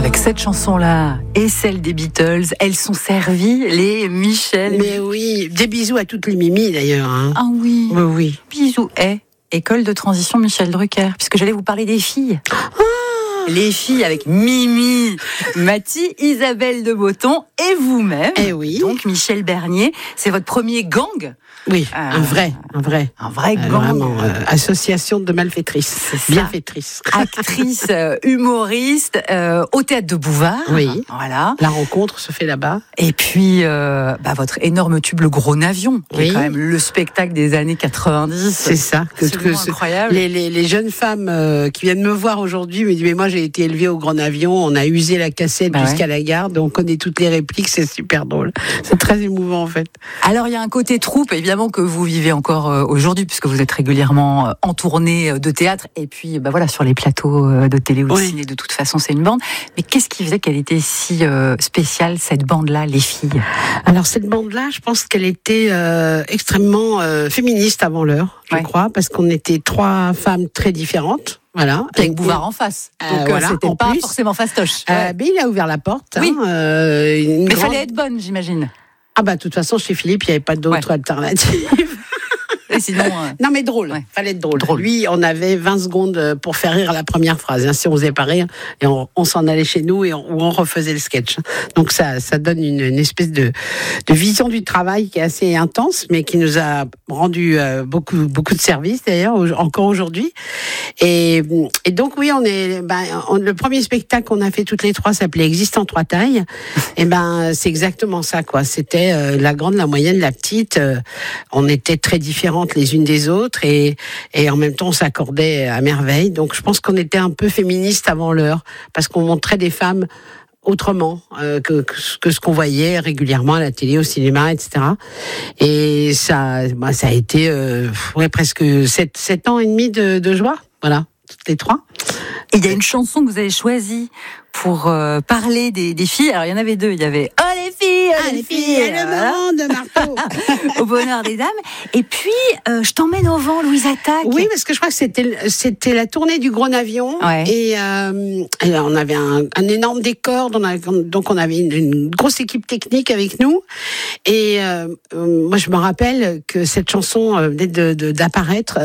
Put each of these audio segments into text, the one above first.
Avec cette chanson-là et celle des Beatles, elles sont servies, les Michel. Mais oui, des bisous à toutes les Mimi d'ailleurs. Hein. Ah oui. Oui. Bisous. École de transition Michel Drucker, puisque j'allais vous parler des filles. Les filles avec Mimi, Mathie, Isabelle de Botton et vous-même. Eh oui. Donc Michel Bernier, c'est votre premier gang. Oui, un vrai gang. Vraiment, association de malfaitrices, bienfaitrices. Actrice, humoriste, au théâtre de Bouvard. Oui. Voilà. La rencontre se fait là-bas. Et puis, votre énorme tube, Le Gros Navion, qui est quand même le spectacle des années 90. C'est ça. Incroyable. Les jeunes femmes qui viennent me voir aujourd'hui me disent, mais moi j'ai été élevée au Gros Navion, on a usé la cassette jusqu'à la gare, donc on connaît toutes les répliques, c'est super drôle. C'est très émouvant en fait. Alors il y a un côté troupe, évidemment, que vous vivez encore aujourd'hui, puisque vous êtes régulièrement en tournée de théâtre, et puis sur les plateaux de télé ou de ciné, de toute façon c'est une bande. Mais qu'est-ce qui faisait qu'elle était si spéciale, cette bande-là, les filles? Alors cette bande-là, je pense qu'elle était extrêmement féministe avant l'heure, je crois, parce qu'on était trois femmes très différentes. Voilà. Avec Bouvard en face. Donc c'était pas forcément fastoche. Mais il a ouvert la porte. Oui. Mais il fallait être bonne, j'imagine. Ah de toute façon, chez Philippe, il n'y avait pas d'autre alternative. Et sinon, non mais drôle, fallait être drôle. Lui, on avait 20 secondes pour faire rire la première phrase. Si on faisait pas rire, et on s'en allait chez nous et on refaisait le sketch. Donc ça donne une espèce de vision du travail qui est assez intense, mais qui nous a rendu beaucoup de services d'ailleurs, encore aujourd'hui. Et donc oui, le premier spectacle qu'on a fait toutes les trois s'appelait Existe en trois tailles. Et c'est exactement ça quoi. C'était la grande, la moyenne, la petite. On était très différents les unes des autres et en même temps on s'accordait à merveille. Donc je pense qu'on était un peu féministes avant l'heure parce qu'on montrait des femmes autrement que ce qu'on voyait régulièrement à la télé, au cinéma, etc. Et ça a été presque 7 ans et demi de joie. Voilà, toutes les trois. Et il y a une chanson que vous avez choisie pour parler des filles. Alors il y en avait deux. Il y avait les filles, le moment de marteau. Au bonheur des dames. Et puis je t'emmène au vent, Louise Attaque. Oui, parce que je crois que c'était la tournée du Gros Navion. Ouais. Et on avait un énorme décor, donc on avait une grosse équipe technique avec nous. Et moi je me rappelle que cette chanson venait d'apparaître,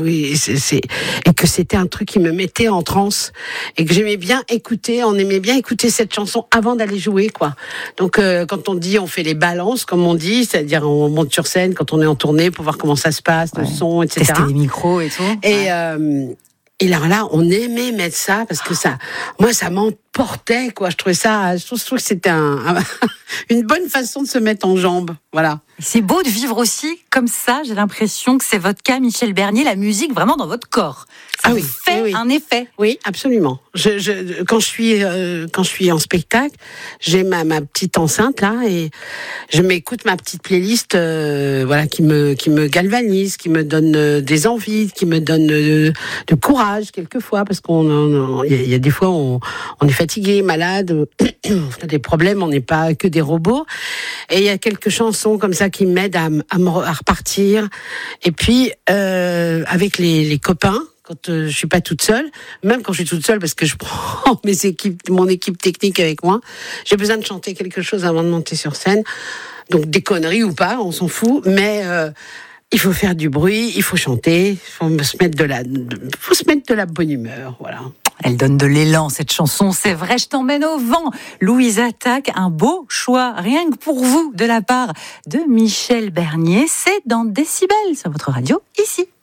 et que c'était un truc qui me mettait en transe et que j'aimais bien écouter. On aimait bien écouter cette chanson avant d'aller jouer, quoi. Donc quand on dit on fait les balances, comme on dit, c'est-à-dire on monte sur scène quand on est en tournée pour voir comment ça se passe, le son, etc. Tester les micros et tout. Et là, on aimait mettre ça parce que ça m'emportait, quoi. Je trouve que c'était une bonne façon de se mettre en jambes. Voilà. C'est beau de vivre aussi comme ça. J'ai l'impression que c'est votre cas, Michel Bernier, la musique vraiment dans votre corps. Ça fait un effet. Oui, absolument. Quand je suis en spectacle, j'ai ma petite enceinte là et je m'écoute ma petite playlist, qui me galvanise, qui me donne des envies, qui me donne de courage quelquefois parce il y a des fois on est fatigué, malade, on a des problèmes, on n'est pas que des robots. Et il y a quelques chansons comme ça qui m'aident à repartir. Et puis avec les copains. Quand je suis pas toute seule, même quand je suis toute seule parce que je prends mon équipe technique avec moi, j'ai besoin de chanter quelque chose avant de monter sur scène. Donc des conneries ou pas, on s'en fout, mais il faut faire du bruit, il faut chanter, il faut se mettre de la bonne humeur, voilà. Elle donne de l'élan, cette chanson, c'est vrai, je t'emmène au vent. Louise Attaque, un beau choix, rien que pour vous, de la part de Michel Bernier. C'est dans Décibel, sur votre radio, ici.